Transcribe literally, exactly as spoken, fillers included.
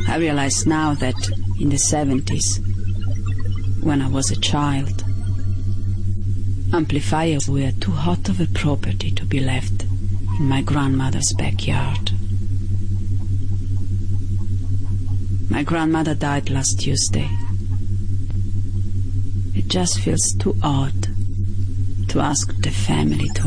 I realize now that in the seventies, when I was a child, amplifiers were too hot of a property to be left in my grandmother's backyard. My grandmother died last Tuesday. It just feels too odd to ask the family to